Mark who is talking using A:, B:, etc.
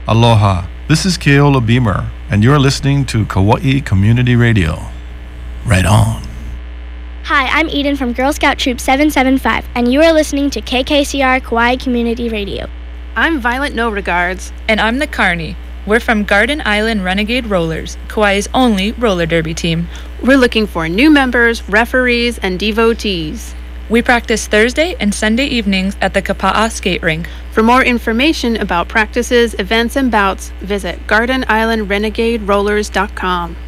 A: Aloha. This is Keola Beamer, and you're listening to Kauai Community Radio. Right on.
B: Hi, I'm Eden from Girl Scout Troop 775, and you are listening to KKCR Kauai Community Radio.
C: I'm Violet No Regards.
D: And I'm the Carney. We're from Garden Island Renegade Rollers, Kauai's only roller derby team.
C: We're looking for new members, referees, and devotees.
D: We practice Thursday and Sunday evenings at the Kapa'a skate rink.
C: For more information about practices, events, and bouts, visit GardenIslandRenegadeRollers.com.